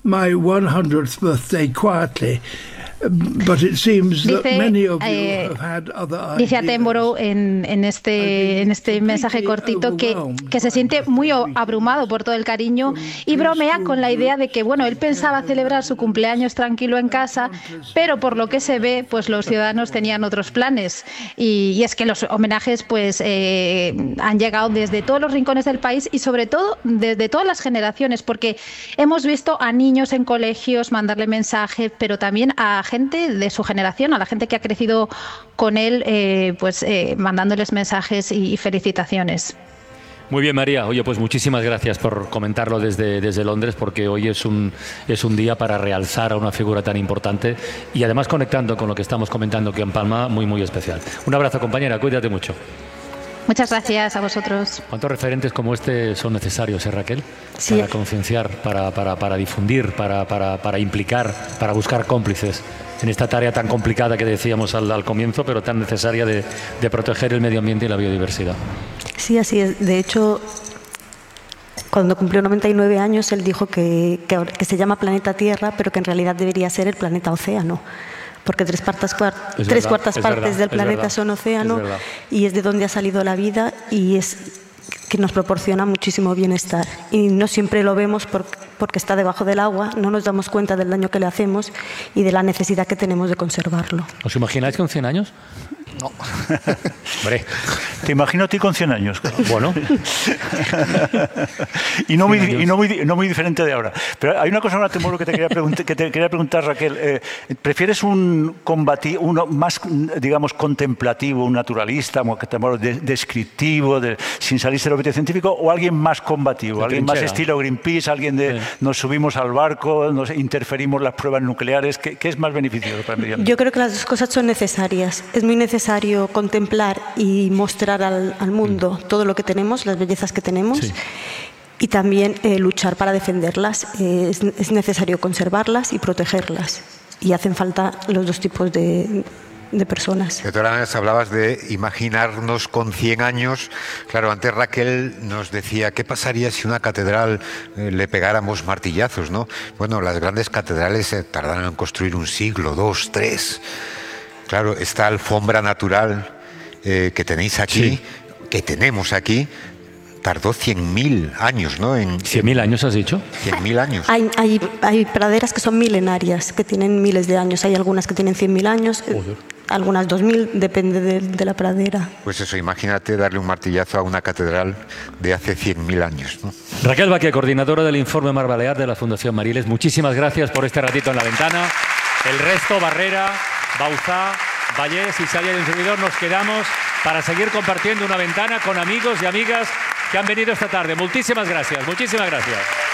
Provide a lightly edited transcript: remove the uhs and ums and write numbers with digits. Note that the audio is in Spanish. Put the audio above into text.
my 100th birthday quietly. But it seems that many of you have had other ideas. Dice Attenborough en este mensaje cortito que se siente muy abrumado por todo el cariño y bromea con la idea de que, bueno, él pensaba celebrar su cumpleaños tranquilo en casa, pero por lo que se ve, pues los ciudadanos tenían otros planes. Y es que los homenajes pues han llegado desde todos los rincones del país y sobre todo desde todas las generaciones, porque hemos visto a niños en colegios mandarle mensajes, pero también a gente de su generación, a la gente que ha crecido con él, mandándoles mensajes y felicitaciones. Muy bien, María. Oye, pues muchísimas gracias por comentarlo desde Londres, porque hoy es un día para realzar a una figura tan importante y además conectando con lo que estamos comentando aquí en Palma, muy, muy especial. Un abrazo, compañera. Cuídate mucho. Muchas gracias a vosotros. ¿Cuántos referentes como este son necesarios, Raquel? Sí. Para concienciar, para difundir, para implicar, para buscar cómplices en esta tarea tan complicada que decíamos al comienzo, pero tan necesaria de proteger el medio ambiente y la biodiversidad. Sí, así es. De hecho, cuando cumplió 99 años, él dijo que se llama planeta Tierra, pero que en realidad debería ser el planeta Océano. Porque tres cuartas partes del planeta son océano y es de donde ha salido la vida y es que nos proporciona muchísimo bienestar. Y no siempre lo vemos porque está debajo del agua, no nos damos cuenta del daño que le hacemos y de la necesidad que tenemos de conservarlo. ¿Os imagináis con 100 años? No. Hombre. Te imagino a ti con 100 años. Bueno. y no muy diferente de ahora. Pero hay una cosa, que te quería preguntar, Raquel. ¿Prefieres uno más, digamos, contemplativo, un naturalista, descriptivo, sin salirse del ámbito científico, o alguien más combativo? ¿Alguien más estilo Greenpeace? ¿Alguien de nos subimos al barco, nos interferimos las pruebas nucleares? ¿Qué es más beneficioso para el medio ambiente? Yo creo que las dos cosas son necesarias. Es muy necesario contemplar y mostrar al mundo todo lo que tenemos, las bellezas que tenemos, y también luchar para defenderlas. Es necesario conservarlas y protegerlas, y hacen falta los dos tipos de personas. De todas maneras, hablabas de imaginarnos con 100 años. Claro, antes Raquel nos decía, ¿qué pasaría si una catedral le pegáramos martillazos, ¿no? Bueno, las grandes catedrales se tardaron en construir un siglo, 2, 3. Claro, esta alfombra natural que tenéis aquí, que tenemos aquí, tardó 100.000 años, ¿no? ¿100.000 años has dicho? 100.000 años. Hay praderas que son milenarias, que tienen miles de años. Hay algunas que tienen 100.000 años, algunas 2.000, depende de la pradera. Pues eso, imagínate darle un martillazo a una catedral de hace 100.000 años, ¿no? Raquel Baqué, coordinadora del Informe Mar Balear de la Fundación Mariles, muchísimas gracias por este ratito en la ventana. El resto, Barrera, Bauzá, Vallés y Salla de un servidor, nos quedamos para seguir compartiendo una ventana con amigos y amigas que han venido esta tarde. Muchísimas gracias, muchísimas gracias.